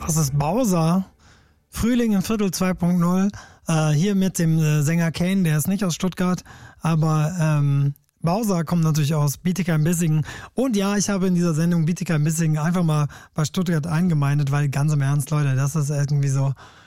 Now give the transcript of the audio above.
Das ist Bowser. Frühling im Viertel 2.0. Hier mit dem Sänger Kane, der ist nicht aus Stuttgart, aber Bowser kommt natürlich aus Bietigheim-Bissingen. Und ja, ich habe in dieser Sendung Bietigheim-Bissingen einfach mal bei Stuttgart eingemeindet, weil ganz im Ernst, Leute, das ist irgendwie so,